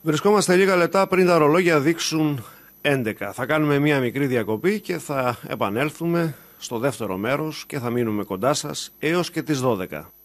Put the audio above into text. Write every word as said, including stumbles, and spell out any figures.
Βρισκόμαστε λίγα λεπτά πριν τα ρολόγια δείξουν έντεκα. Θα κάνουμε μία μικρή διακοπή και θα επανέλθουμε στο δεύτερο μέρος και θα μείνουμε κοντά σας έως και τις δώδεκα.